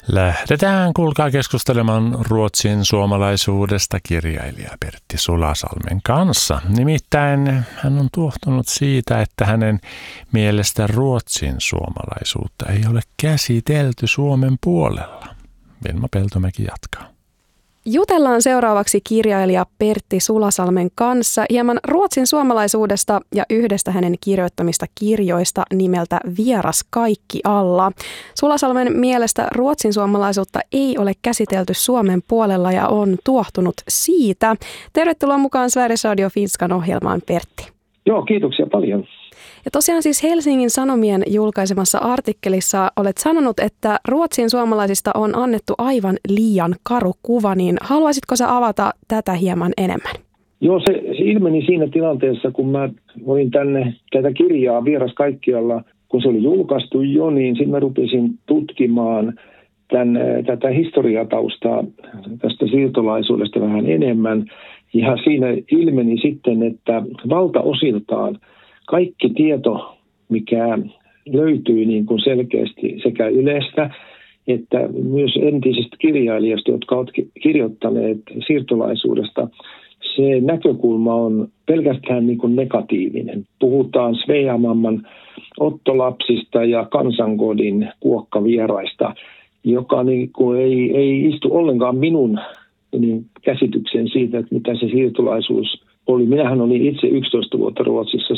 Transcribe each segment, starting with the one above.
Lähdetään kuulkaa keskustelemaan Ruotsin suomalaisuudesta kirjailija Pertti Sulasalmen kanssa. Nimittäin hän on tuohtunut siitä, että hänen mielestä Ruotsin suomalaisuutta ei ole käsitelty Suomen puolella. Vilma Peltomäki jatkaa. Jutellaan seuraavaksi kirjailija Pertti Sulasalmen kanssa hieman Ruotsin suomalaisuudesta ja yhdestä hänen kirjoittamista kirjoista nimeltä Vieras kaikkialla. Sulasalmen mielestä Ruotsin suomalaisuutta ei ole käsitelty Suomen puolella ja on tuohtunut siitä. Tervetuloa mukaan Sveriges Radio Finskan ohjelmaan, Pertti. Joo, kiitoksia paljon. Ja tosiaan siis Helsingin Sanomien julkaisemassa artikkelissa olet sanonut, että Ruotsin suomalaisista on annettu aivan liian karu kuva, niin haluaisitko sä avata tätä hieman enemmän? Joo, se ilmeni siinä tilanteessa, kun mä olin tätä kirjaa Vieras kaikkialla, kun se oli julkaistu jo, niin sitten mä rupesin tutkimaan tätä historiataustaa tästä siirtolaisuudesta vähän enemmän. Ja siinä ilmeni sitten, että valtaosiltaan kaikki tieto, mikä löytyy niin kuin selkeästi sekä Ylestä että myös entisistä kirjailijoista, jotka ovat kirjoittaneet siirtolaisuudesta, se näkökulma on pelkästään niin kuin negatiivinen. Puhutaan Sveamamman ottolapsista ja kansankodin kuokkavieraista, joka niin kuin ei istu ollenkaan minun käsityksen siitä, että mitä se siirtolaisuus oli. Minähän olin itse 11 vuotta Ruotsissa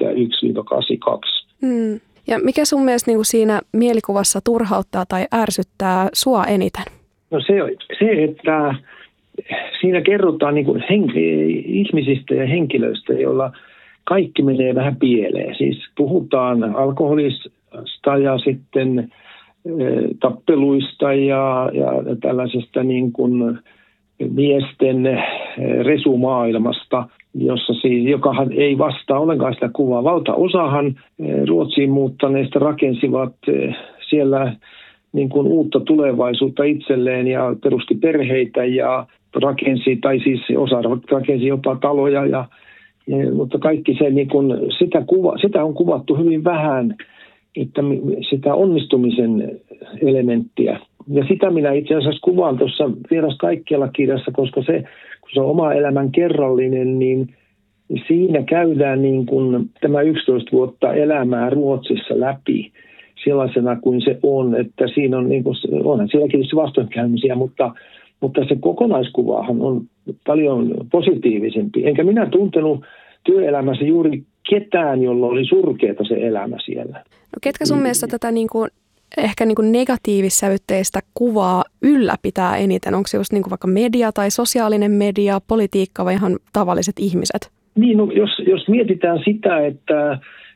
71-82. Ja mikä sun mielestä niin siinä mielikuvassa turhauttaa tai ärsyttää sua eniten? No se että siinä kerrotaan niin kuin ihmisistä ja henkilöistä, joilla kaikki menee vähän pieleen. Siis puhutaan alkoholista ja sitten tappeluista ja tällaisesta niin kuin miesten resumaailmasta, jokahan ei vastaa ollenkaan sitä kuvaa. Valtaosahan Ruotsiin muuttaneista rakensivat siellä niin kuin uutta tulevaisuutta itselleen ja perusti perheitä ja osa rakensi jopa taloja. Mutta kaikki se, niin kuin, sitä on kuvattu hyvin vähän, että sitä onnistumisen elementtiä. Ja sitä minä itse asiassa kuvaan tuossa Vieras kaikkialla -kirjassa, koska kun se on oma elämän kerrallinen, niin siinä käydään niin kuin tämä 11 vuotta elämää Ruotsissa läpi sellaisena kuin se on. Että siinä on, niin kuin, onhan sielläkin tietysti vastoinkäymisiä, mutta se kokonaiskuvahan on paljon positiivisempi. Enkä minä tuntenut työelämässä juuri ketään, jolla oli surkeata se elämä siellä. No ketkä sun mielestä tätä ehkä negatiivissävytteistä kuvaa ylläpitää eniten? Onko se just vaikka media tai sosiaalinen media, politiikka vai ihan tavalliset ihmiset? Niin, no, jos mietitään sitä, että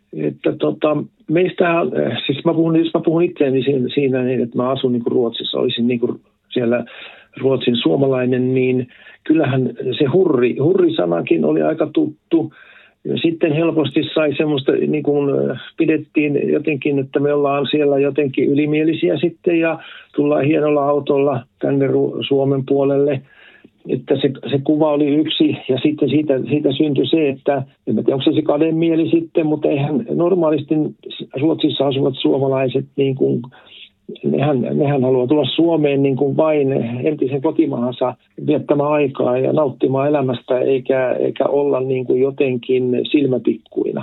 meistä, siis jos mä puhun itseäni siinä, niin, että mä asun niin kuin Ruotsissa, olisin niin kuin siellä Ruotsin suomalainen, niin kyllähän se hurri-sanakin oli aika tuttu. Sitten helposti sai semmoista, niin kuin pidettiin jotenkin, että me ollaan siellä jotenkin ylimielisiä sitten ja tullaan hienolla autolla tänne Suomen puolelle. Että se kuva oli yksi ja sitten siitä syntyi se, että en tiedä, onko se kademieli sitten, mutta eihän normaalisti Ruotsissa asuvat suomalaiset, niin kuin, nehän haluaa tulla Suomeen niin kuin vain entisen kotimaahansa viettämään aikaa ja nauttimaan elämästä eikä olla niin kuin jotenkin silmätikkuina.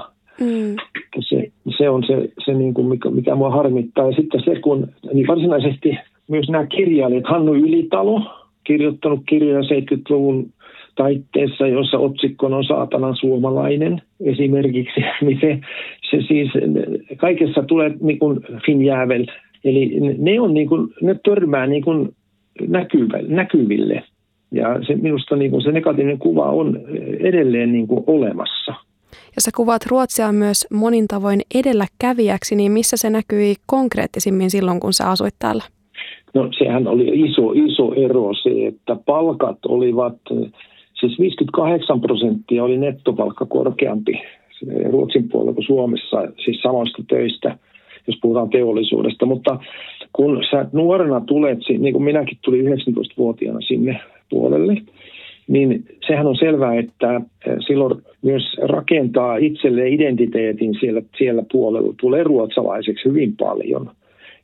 Se on se niin kuin mikä mua harmittaa. Ja sitten se, kun niin varsinaisesti myös nämä kirjailijat, Hannu Ylitalo, kirjoittanut kirjoja 70-luvun taitteessa, jossa otsikkona on Saatanan suomalainen esimerkiksi, niin se siis kaikessa tulee niin kuin finjävel. Eli ne törmää niin kuin näkyville. Ja se, minusta niin kuin se negatiivinen kuva on edelleen niin kuin olemassa. Ja sä kuvaat Ruotsia myös monin tavoin edelläkävijäksi, niin missä se näkyi konkreettisimmin silloin, kun sä asuit täällä? No sehän oli iso ero se, että palkat olivat, siis 58% oli nettopalkka korkeampi Ruotsin puolella kuin Suomessa, siis samoista töistä, jos puhutaan teollisuudesta. Mutta kun sä nuorena tulet, niin kuin minäkin tulin 19-vuotiaana sinne puolelle, niin sehän on selvää, että silloin myös rakentaa itselleen identiteetin siellä puolella, tulee ruotsalaiseksi hyvin paljon.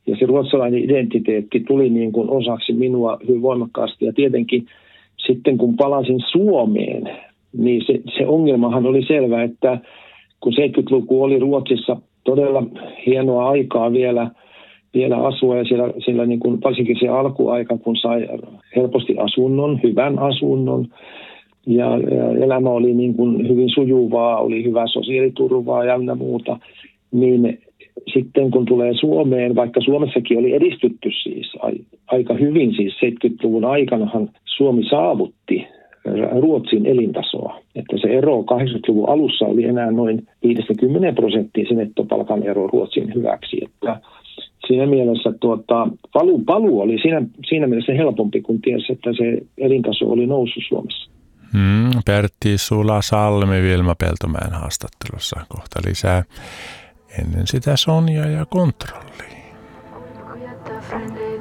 Ja se ruotsalainen identiteetti tuli niin kuin osaksi minua hyvin voimakkaasti. Ja tietenkin sitten kun palasin Suomeen, niin se ongelmahan oli selvä, että kun 70-luku oli Ruotsissa todella hienoa aikaa vielä asua ja siellä niin kuin varsinkin se alkuaika, kun sai helposti asunnon, hyvän asunnon ja elämä oli niin kuin hyvin sujuvaa, oli hyvää sosiaaliturvaa ja muuta, niin sitten kun tulee Suomeen, vaikka Suomessakin oli edistytty siis aika hyvin, siis 70-luvun aikanahan Suomi saavutti Ruotsin elintasoa. Että se ero 80-luvun alussa oli enää noin 50% se nettopalkan ero Ruotsin hyväksi. Että siinä mielessä paluu oli siinä mielessä helpompi, kun tiesi, että se elintaso oli noussut Suomessa. Pertti Sulasalmi Vilma Peltomäen haastattelussa. Kohta lisää. Ennen sitä Sonja ja Kontrolli.